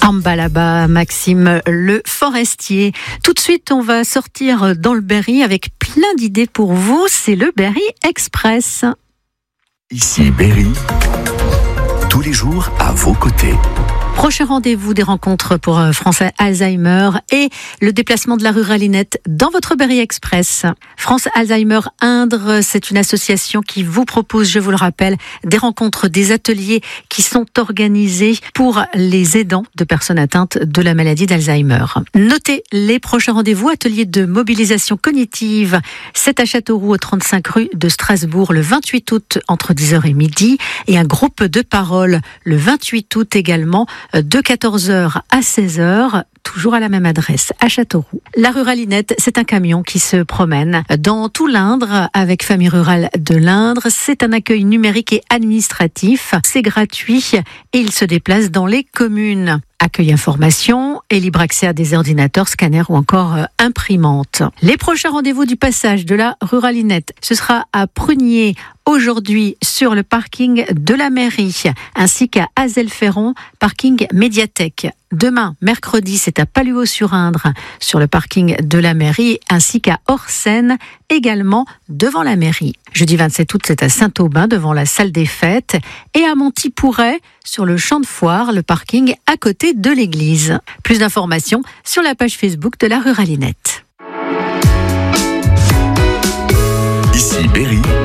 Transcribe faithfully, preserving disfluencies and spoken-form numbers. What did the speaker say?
samba là-bas, Maxime Le Forestier. Tout de suite, on va sortir dans le Berry avec plein d'idées pour vous. C'est le Berry Express. Ici Berry, tous les jours à vos côtés. Prochain rendez-vous des rencontres pour France Alzheimer et le déplacement de la ruralinette dans votre Berry Express. France Alzheimer Indre, c'est une association qui vous propose, je vous le rappelle, des rencontres, des ateliers qui sont organisés pour les aidants de personnes atteintes de la maladie d'Alzheimer. Notez les prochains rendez-vous, atelier de mobilisation cognitive, c'est à Châteauroux, au trente-cinq rue de Strasbourg, le vingt-huit août entre dix heures et midi, et un groupe de parole le vingt-huit août également, de quatorze heures à seize heures, toujours à la même adresse, à Châteauroux. La ruralinette, c'est un camion qui se promène dans tout l'Indre avec Famille Rurale de l'Indre. C'est un accueil numérique et administratif. C'est gratuit et il se déplace dans les communes. Accueil information et libre accès à des ordinateurs, scanners ou encore euh, imprimantes. Les prochains rendez-vous du passage de la ruralinette, ce sera à Prunier aujourd'hui sur le parking de la mairie, ainsi qu'à Azelferron, parking médiathèque. Demain, mercredi, c'est à Paluau-sur-Indre, sur le parking de la mairie, ainsi qu'à Orsène, également devant la mairie. Jeudi vingt-sept août, c'est à Saint-Aubin, devant la salle des fêtes, et à Montipouret, sur le champ de foire, le parking à côté de l'église. Plus d'informations sur la page Facebook de la ruralinette. Ici Berry.